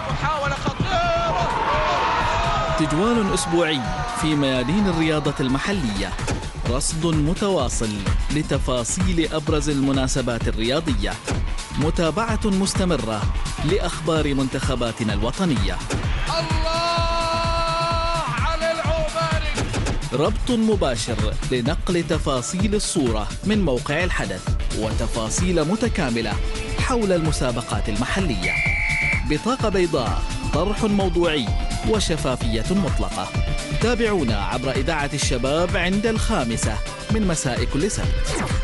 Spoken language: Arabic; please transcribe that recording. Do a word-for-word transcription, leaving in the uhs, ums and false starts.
محاولة خطيرة. تجوال أسبوعي في ميادين الرياضة المحلية، رصد متواصل لتفاصيل أبرز المناسبات الرياضية، متابعة مستمرة لأخبار منتخباتنا الوطنية. الله على العوباني. ربط مباشر لنقل تفاصيل الصورة من موقع الحدث وتفاصيل متكاملة حول المسابقات المحلية. بطاقة بيضاء، طرح موضوعي وشفافية مطلقة. تابعونا عبر إذاعة الشباب عند الخامسة من مساء كل سبت.